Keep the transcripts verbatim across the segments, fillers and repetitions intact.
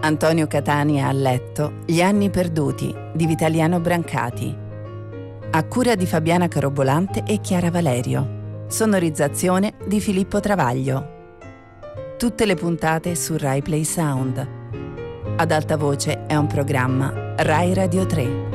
Antonio Catania a letto, Gli anni perduti di Vitaliano Brancati. A cura di Fabiana Carobolante e Chiara Valerio. Sonorizzazione di Filippo Travaglio. Tutte le puntate su Rai Play Sound. Ad alta voce è un programma Rai Radio tre.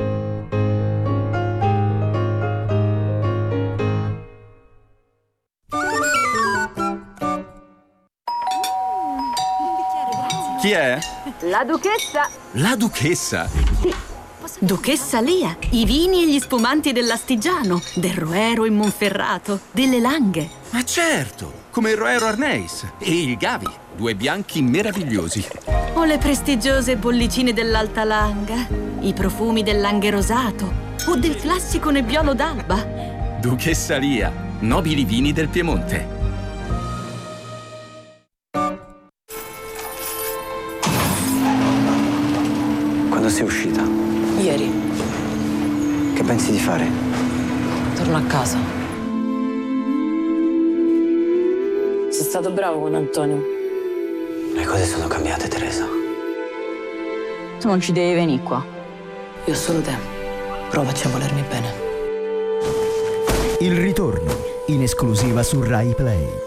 Chi è? La duchessa. La duchessa? Sì. Duchessa Lia, i vini e gli spumanti dell'Astigiano, del Roero in Monferrato, delle Langhe. Ma certo, come il Roero Arneis e il Gavi, due bianchi meravigliosi. O le prestigiose bollicine dell'Alta Langa, i profumi del Langhe Rosato o del classico Nebbiolo d'Alba. Duchessa Lia, nobili vini del Piemonte. Quando sei uscita? Ieri. Che pensi di fare? Torno a casa. Sei stato bravo con Antonio. Le cose sono cambiate, Teresa. Tu non ci devi venire qua. Io ho solo te. Provaci a volermi bene. Il ritorno, in esclusiva su Rai Play.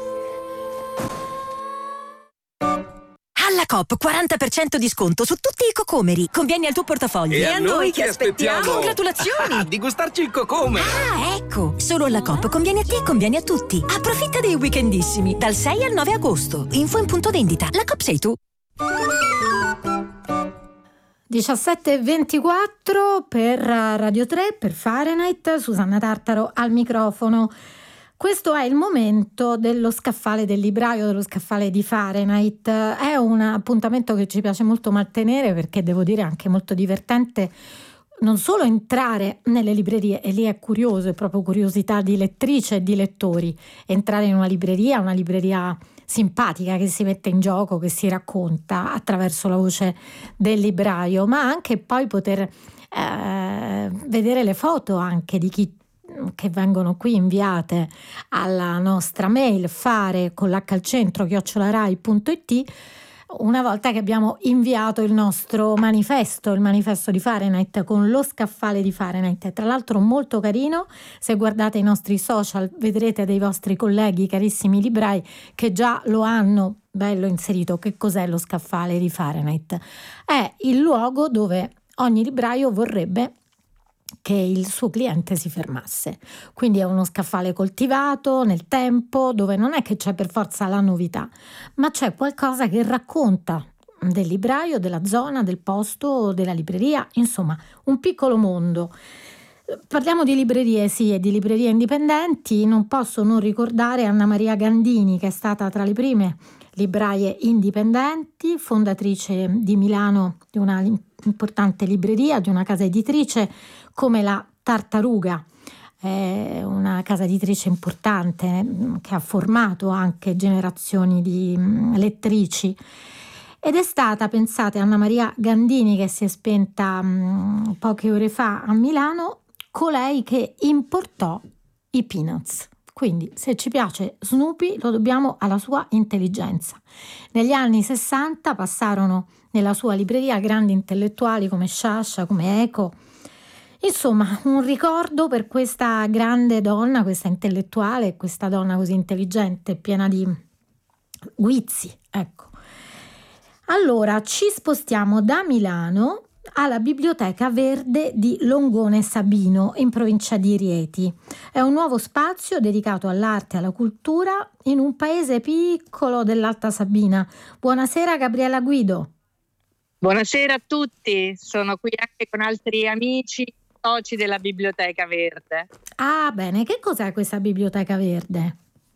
Coop quaranta per cento di sconto su tutti i cocomeri. Conviene al tuo portafoglio. E a noi che aspettiamo? Congratulazioni! Ah, di gustarci il cocomero. Ah, ecco! Solo alla Coop conviene a te e conviene a tutti. Approfitta dei weekendissimi dal sei al nove agosto. Info in punto vendita. La Coop sei tu. diciassette e ventiquattro per Radio tre, per Fahrenheit. Susanna Tartaro al microfono. Questo è il momento dello scaffale del libraio, dello scaffale di Fahrenheit. È un appuntamento che ci piace molto mantenere perché devo dire anche molto divertente non solo entrare nelle librerie, e lì è curioso, è proprio curiosità di lettrice e di lettori, entrare in una libreria, una libreria simpatica che si mette in gioco, che si racconta attraverso la voce del libraio, ma anche poi poter eh, vedere le foto anche di chi che vengono qui inviate alla nostra mail fare con l'H al centro chiocciolarai punto it una volta che abbiamo inviato il nostro manifesto, il manifesto di Fahrenheit con lo scaffale di Fahrenheit. È tra l'altro molto carino, se guardate i nostri social vedrete dei vostri colleghi carissimi librai che già lo hanno bello inserito. Che cos'è lo scaffale di Fahrenheit? È il luogo dove ogni libraio vorrebbe che il suo cliente si fermasse, quindi è uno scaffale coltivato nel tempo, dove non è che c'è per forza la novità, ma c'è qualcosa che racconta del libraio, della zona, del posto, della libreria, insomma un piccolo mondo. Parliamo di librerie, sì, e di librerie indipendenti. Non posso non ricordare Anna Maria Gandini, che è stata tra le prime libraie indipendenti, fondatrice di Milano di una importante libreria, di una casa editrice come la Tartaruga, è una casa editrice importante che ha formato anche generazioni di lettrici. Ed è stata, pensate, Anna Maria Gandini, che si è spenta mh, poche ore fa a Milano, colei che importò i Peanuts. Quindi se ci piace Snoopy lo dobbiamo alla sua intelligenza. Negli anni sessanta passarono nella sua libreria grandi intellettuali come Sciascia, come Eco. Insomma, un ricordo per questa grande donna, questa intellettuale, questa donna così intelligente, piena di guizzi, ecco. Allora, ci spostiamo da Milano alla Biblioteca Verde di Longone Sabino, in provincia di Rieti. È un nuovo spazio dedicato all'arte e alla cultura in un paese piccolo dell'Alta Sabina. Buonasera Gabriella Guido. Buonasera a tutti, sono qui anche con altri amici, soci della Biblioteca Verde. Ah, bene, che cos'è questa Biblioteca Verde?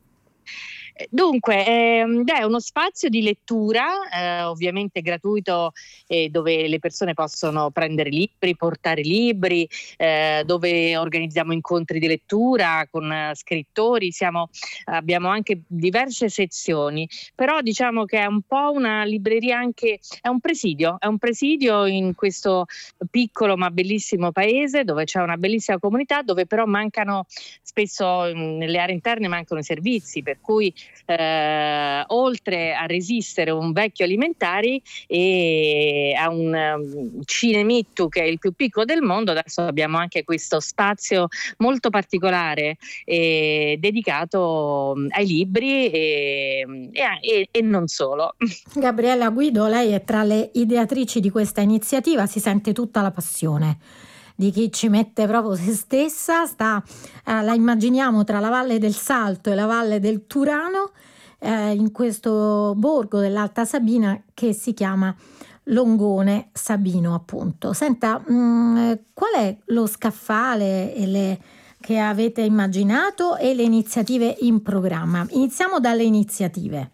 Dunque, ehm, è uno spazio di lettura, eh, ovviamente gratuito, eh, dove le persone possono prendere libri, portare libri, eh, dove organizziamo incontri di lettura con eh, scrittori. Siamo, abbiamo anche diverse sezioni, però diciamo che è un po' una libreria anche, è un presidio, è un presidio in questo piccolo ma bellissimo paese dove c'è una bellissima comunità, dove però mancano spesso mh, nelle aree interne mancano i servizi, per cui eh, oltre a resistere un vecchio alimentari e a un um, Cinemittu che è il più piccolo del mondo, adesso abbiamo anche questo spazio molto particolare eh, dedicato ai libri e, e, e non solo. Gabriella Guido, lei è tra le ideatrici di questa iniziativa, si sente tutta la passione di chi ci mette proprio se stessa, sta, eh, la immaginiamo tra la Valle del Salto e la Valle del Turano, eh, in questo borgo dell'Alta Sabina che si chiama Longone Sabino, appunto. Senta, mh, qual è lo scaffale e le, che avete immaginato e le iniziative in programma? Iniziamo dalle iniziative.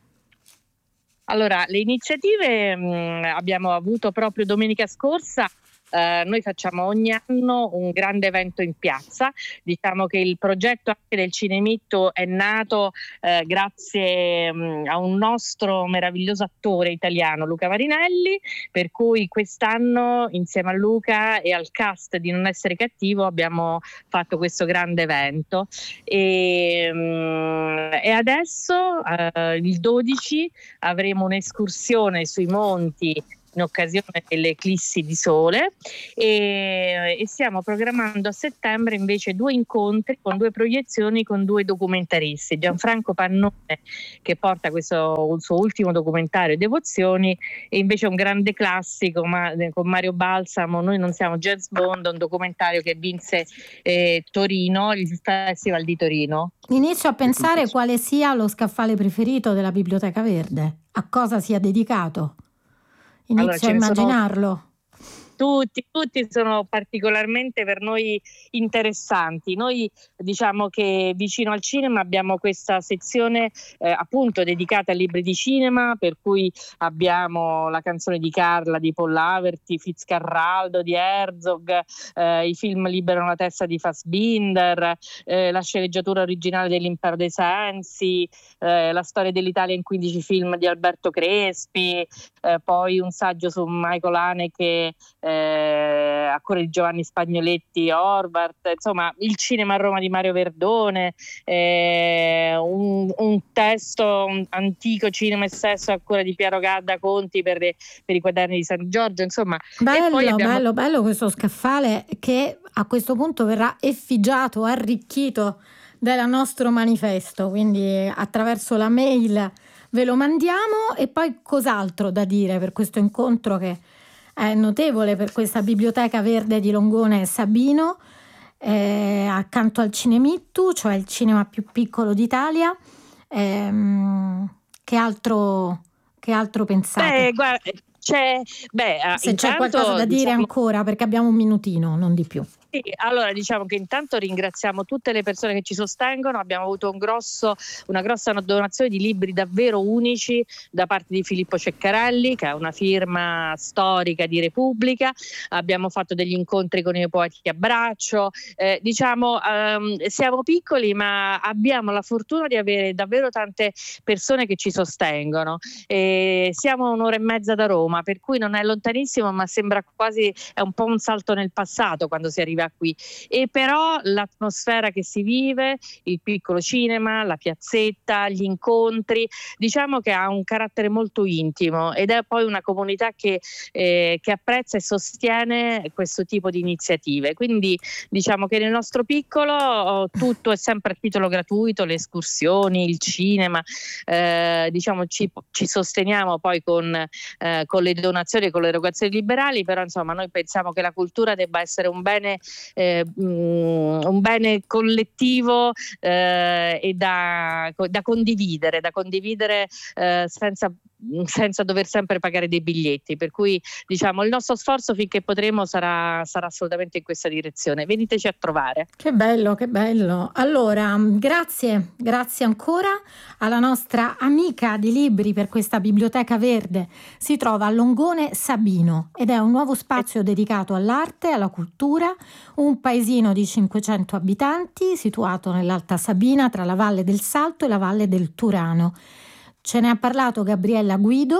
Allora, le iniziative mh, abbiamo avuto proprio domenica scorsa. Uh, noi facciamo ogni anno un grande evento in piazza. Diciamo che il progetto anche del Cinemittu è nato uh, grazie um, a un nostro meraviglioso attore italiano, Luca Marinelli, per cui quest'anno insieme a Luca e al cast di Non Essere Cattivo abbiamo fatto questo grande evento e, um, e adesso uh, il dodici avremo un'escursione sui monti in occasione delle eclissi di sole e, e stiamo programmando a settembre invece due incontri con due proiezioni con due documentaristi, Gianfranco Pannone che porta questo il suo ultimo documentario Devozioni e invece un grande classico ma, con Mario Balsamo, Noi non siamo James Bond, un documentario che vinse eh, Torino, il Festival di Torino. Inizio a pensare quale sia lo scaffale preferito della Biblioteca Verde, a cosa sia dedicato. Inizio allora, a immaginarlo. Sono... Tutti, tutti sono particolarmente per noi interessanti. Noi diciamo che vicino al cinema abbiamo questa sezione eh, appunto dedicata a libri di cinema, per cui abbiamo La canzone di Carla di Paul Laverty, Fitzcarraldo di Herzog, eh, i film Liberano la testa di Fassbinder, eh, la sceneggiatura originale dell'Impero dei Sensi, eh, la storia dell'Italia in quindici film di Alberto Crespi, eh, poi un saggio su Michael Haneke eh, a cuore di Giovanni Spagnoletti Horvath, insomma il cinema a Roma di Mario Verdone, eh, un, un testo un antico Cinema e Sesso a cuore di Piero Gadda Conti per, per i quaderni di San Giorgio, insomma. Bello, e poi abbiamo... bello, bello questo scaffale che a questo punto verrà effigiato, arricchito del nostro manifesto, quindi attraverso la mail ve lo mandiamo. E poi cos'altro da dire per questo incontro che è notevole per questa Biblioteca Verde di Longone Sabino, eh, accanto al Cinemittu, cioè il cinema più piccolo d'Italia. Ehm, che altro, che altro pensate? Beh, guarda, c'è, beh, Se intanto, c'è qualcosa da dire diciamo... ancora, perché abbiamo un minutino, non di più. Sì, allora diciamo che intanto ringraziamo tutte le persone che ci sostengono, abbiamo avuto un grosso, una grossa donazione di libri davvero unici da parte di Filippo Ceccarelli, che ha una firma storica di Repubblica, abbiamo fatto degli incontri con i poeti a braccio, eh, diciamo ehm, siamo piccoli ma abbiamo la fortuna di avere davvero tante persone che ci sostengono, e siamo a un'ora e mezza da Roma, per cui non è lontanissimo ma sembra quasi, è un po' un salto nel passato quando si arriva qui, e però l'atmosfera che si vive, il piccolo cinema, la piazzetta, gli incontri, diciamo che ha un carattere molto intimo ed è poi una comunità che, eh, che apprezza e sostiene questo tipo di iniziative, quindi diciamo che nel nostro piccolo tutto è sempre a titolo gratuito, le escursioni, il cinema, eh, diciamo ci, ci sosteniamo poi con, eh, con le donazioni e con le erogazioni liberali, però insomma noi pensiamo che la cultura debba essere un bene Eh, un bene collettivo eh, e da, da condividere, da condividere eh, senza, senza dover sempre pagare dei biglietti, per cui diciamo il nostro sforzo finché potremo sarà, sarà assolutamente in questa direzione. Veniteci a trovare. Che bello, che bello. Allora, grazie, grazie ancora alla nostra amica di libri per questa Biblioteca Verde. Si trova a Longone Sabino ed è un nuovo spazio dedicato all'arte, alla cultura, un paesino di cinquecento abitanti situato nell'Alta Sabina tra la Valle del Salto e la Valle del Turano. Ce ne ha parlato Gabriella Guido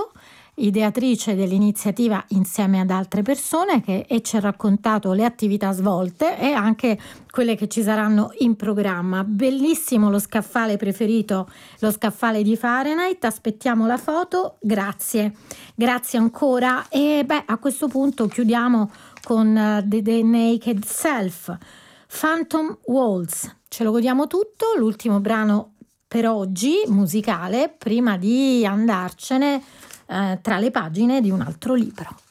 ideatrice dell'iniziativa insieme ad altre persone che, e ci ha raccontato le attività svolte e anche quelle che ci saranno in programma. Bellissimo lo scaffale preferito, lo scaffale di Fahrenheit, aspettiamo la foto, grazie, grazie ancora. E beh, a questo punto chiudiamo con uh, The, The Naked Self, Phantom Waltz, ce lo godiamo tutto, l'ultimo brano per oggi musicale prima di andarcene eh, tra le pagine di un altro libro.